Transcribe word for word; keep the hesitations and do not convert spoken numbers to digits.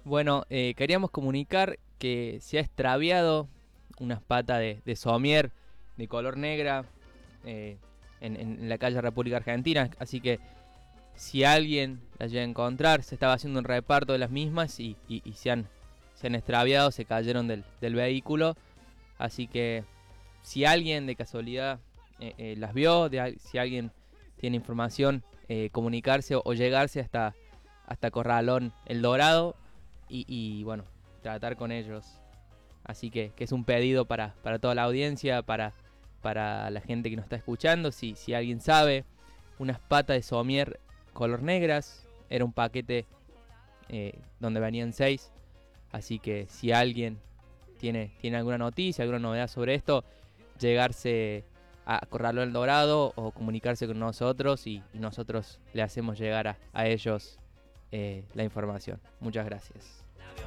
Bueno, eh, queríamos comunicar que se ha extraviado unas patas de, de somier de color negra eh, en, en la calle República Argentina. Así que si alguien las llega a encontrar, se estaba haciendo un reparto de las mismas y, y, y se, han, se han extraviado, se cayeron del, del vehículo. Así que si alguien de casualidad eh, eh, las vio, de, si alguien tiene información, eh, comunicarse o, o llegarse hasta, hasta Corralón El Dorado y, y bueno, tratar con ellos. Así que, que es un pedido para, para toda la audiencia, para, para la gente que nos está escuchando. Si, si alguien sabe, unas patas de somier color negras, era un paquete eh, donde venían seis. Así que si alguien tiene, tiene alguna noticia, alguna novedad sobre esto, llegarse a Corralón El Dorado o comunicarse con nosotros y, y nosotros le hacemos llegar a, a ellos eh, la información. Muchas gracias.